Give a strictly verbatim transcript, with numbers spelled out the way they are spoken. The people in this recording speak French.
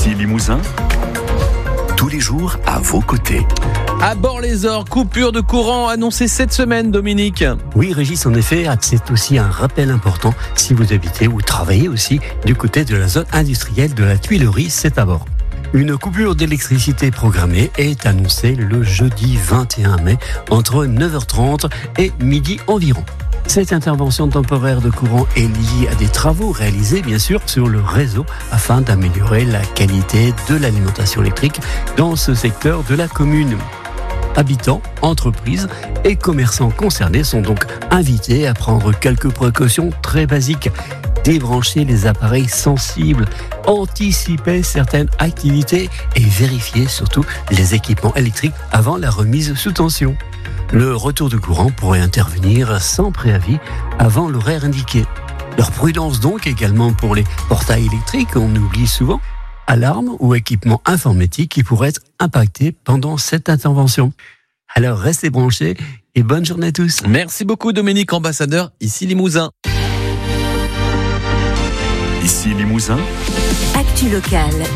Ici Limousin, tous les jours à vos côtés. À Bord-les-Orgues, coupure de courant annoncée cette semaine, Dominique. Oui, Régis, en effet, c'est aussi un rappel important si vous habitez ou travaillez aussi du côté de la zone industrielle de la Tuilerie, c'est à bord. Une coupure d'électricité programmée est annoncée le jeudi vingt et un mai entre neuf heures trente et midi environ. Cette intervention temporaire de courant est liée à des travaux réalisés, bien sûr, sur le réseau afin d'améliorer la qualité de l'alimentation électrique dans ce secteur de la commune. Habitants, entreprises et commerçants concernés sont donc invités à prendre quelques précautions très basiques. Débrancher les appareils sensibles, anticiper certaines activités et vérifier surtout les équipements électriques avant la remise sous tension. Le retour de courant pourrait intervenir sans préavis avant l'horaire indiqué. Leur prudence donc également pour les portails électriques, on oublie souvent, alarmes ou équipements informatiques qui pourraient être impactés pendant cette intervention. Alors restez branchés et bonne journée à tous. Merci beaucoup Dominique, ambassadeur ici Limousin. Ici Limousin, Actu locale